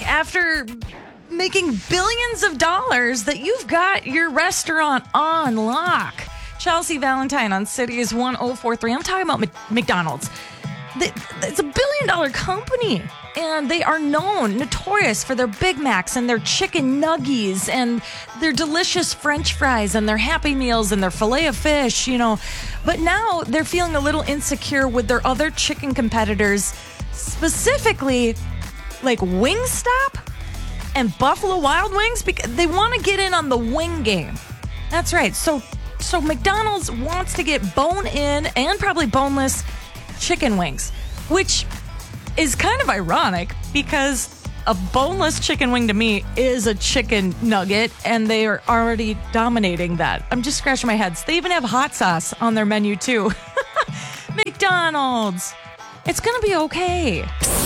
after making billions of dollars that you've got your restaurant on lock. Chelsea Valentine on Cities 1043. I'm talking about McDonald's. It's $1 billion company, and they are notorious for their Big Macs and their chicken nuggies and their delicious French fries and their Happy Meals and their filet of fish, But now they're feeling a little insecure with their other chicken competitors, specifically like Wingstop and Buffalo Wild Wings, because they want to get in on the wing game. That's right. So McDonald's wants to get bone-in and probably boneless chicken wings, which is kind of ironic because a boneless chicken wing to me is a chicken nugget, and they are already dominating that. I'm just scratching my head. They even have hot sauce on their menu too. McDonald's. It's going to be okay.